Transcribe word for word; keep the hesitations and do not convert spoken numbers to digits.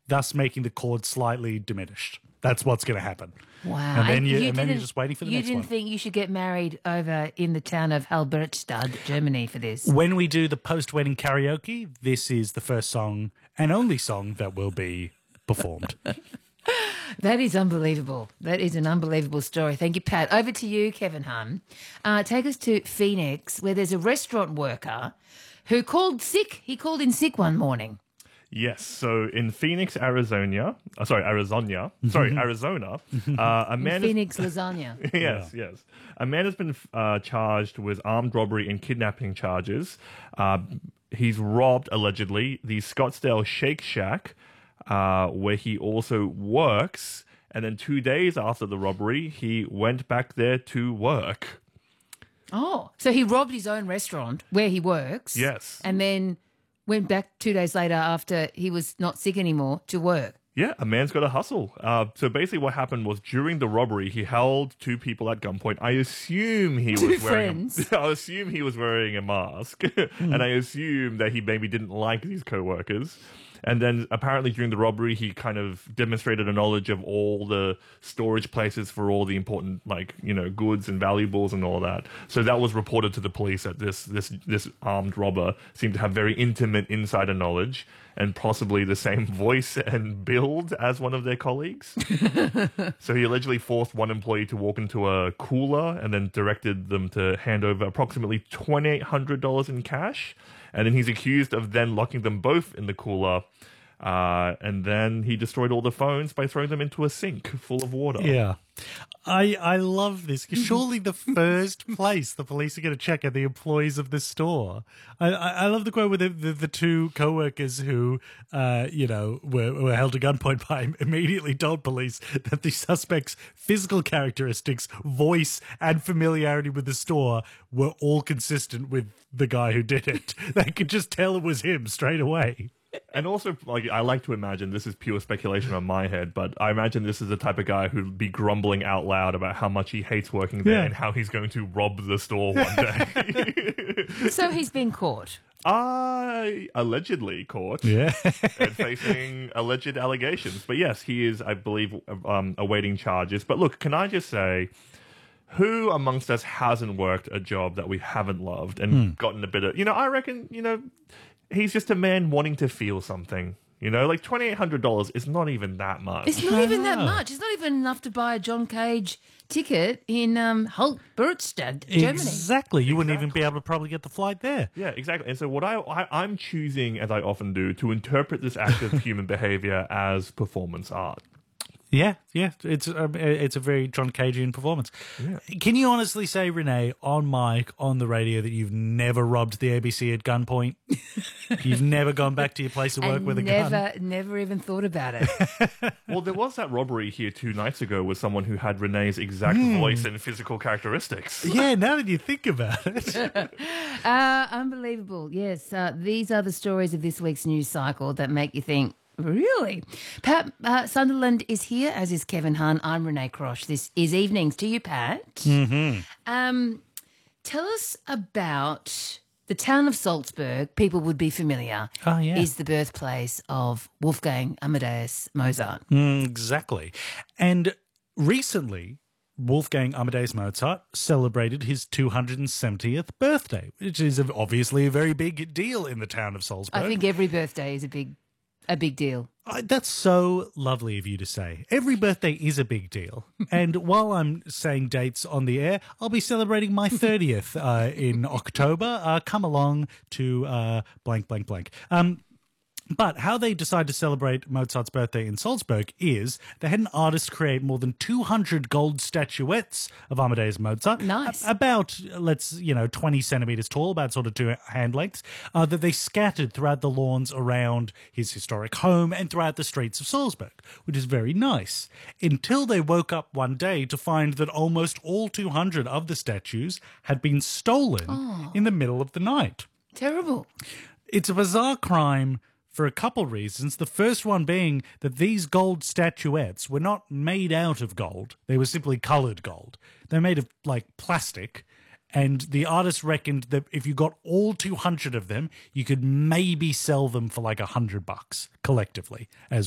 thus making the chord slightly diminished. That's what's going to happen. Wow. And then, you, you and then you're didn't- just waiting for the You next didn't one. think you should get married over in the town of Halberstadt, Germany for this? When we do the post-wedding karaoke, this is the first song and only song that will be performed. That is unbelievable. That is an unbelievable story. Thank you, Pat. Over to you, Kevin Hahn. Uh, take us to Phoenix, where there's a restaurant worker who called sick. He called in sick one morning. Yes, so in Phoenix, Arizona, uh, sorry, Arizona, sorry, Arizona, uh, a man is- Phoenix lasagna. yes, yes. A man has been uh, charged with armed robbery and kidnapping charges. Uh, he's robbed, allegedly, the Scottsdale Shake Shack, uh, where he also works. And then two days after the robbery, he went back there to work. Oh, so he robbed his own restaurant where he works. Yes. And then went back two days later after he was not sick anymore to work. Yeah, a man's got to hustle. Uh, so basically what happened was during the robbery, he held two people at gunpoint. I assume he was Two wearing friends. A, I assume he was wearing a mask. And I assume that he maybe didn't like these co-workers. And then apparently during the robbery, he kind of demonstrated a knowledge of all the storage places for all the important, like, you know, goods and valuables and all that. So that was reported to the police that this, this, this armed robber seemed to have very intimate insider knowledge and possibly the same voice and build as one of their colleagues. So he allegedly forced one employee to walk into a cooler and then directed them to hand over approximately twenty-eight hundred dollars in cash. And then he's accused of then locking them both in the cooler. Uh, and then he destroyed all the phones by throwing them into a sink full of water. Yeah. I I love this. Surely the first place the police are going to check are the employees of the store. I, I, I love the quote with the, the, the two co-workers who, uh, you know, were, were held at gunpoint by immediately told police that the suspect's physical characteristics, voice, and familiarity with the store were all consistent with the guy who did it. They could just tell it was him straight away. And also, like, I like to imagine, this is pure speculation on my head, but I imagine this is the type of guy who'd be grumbling out loud about how much he hates working there Yeah. and how he's going to rob the store one day. So he's been caught. I allegedly caught Yeah. and facing alleged allegations. But yes, he is, I believe, um, awaiting charges. But look, can I just say, who amongst us hasn't worked a job that we haven't loved and gotten a bit of, you know, I reckon, you know, he's just a man wanting to feel something. You know, like twenty-eight hundred dollars is not even that much. It's not even that much. It's not even enough to buy a John Cage ticket in um, Halberstadt, Germany. Exactly. You wouldn't even be able to probably get the flight there. Yeah, exactly. And so what I, I, I'm choosing, as I often do, to interpret this act of human behavior as performance art. Yeah, yeah, it's a, it's a very John Cagean performance. Yeah. Can you honestly say, Renee, on mic, on the radio, that you've never robbed the A B C at gunpoint? You've never gone back to your place of work And with a never, gun? never even thought about it. Well, there was that robbery here two nights ago with someone who had Renee's exact voice and physical characteristics. Yeah, now that you think about it. Uh, unbelievable. Yes, uh, these are the stories of this week's news cycle that make you think, really? Pat uh, Sunderland is here, as is Kevin Hahn. I'm Renee Crosh. This is Evenings. To you, Pat. Mm-hmm. Um, tell us about the town of Salzburg. People would be familiar. Oh, yeah. Is the birthplace of Wolfgang Amadeus Mozart. Mm, exactly. And recently, Wolfgang Amadeus Mozart celebrated his two hundred seventieth birthday, which is obviously a very big deal in the town of Salzburg. I think every birthday is a big, a big deal. I, that's so lovely of you to say. Every birthday is a big deal. And while I'm saying dates on the air, I'll be celebrating my thirtieth uh, in October. Uh, come along to uh, blank, blank, blank. Um, But how they decide to celebrate Mozart's birthday in Salzburg is they had an artist create more than two hundred gold statuettes of Amadeus Mozart. Nice. A- about, let's, you know, twenty centimetres tall, about sort of two hand lengths, uh, that they scattered throughout the lawns around his historic home and throughout the streets of Salzburg, which is very nice. Until they woke up one day to find that almost all two hundred of the statues had been stolen in the middle of the night. Terrible. It's a bizarre crime for a couple reasons. The first one being that these gold statuettes were not made out of gold. They were simply coloured gold. They're made of, like, plastic. And the artist reckoned that if you got all two hundred of them, you could maybe sell them for like a hundred bucks collectively as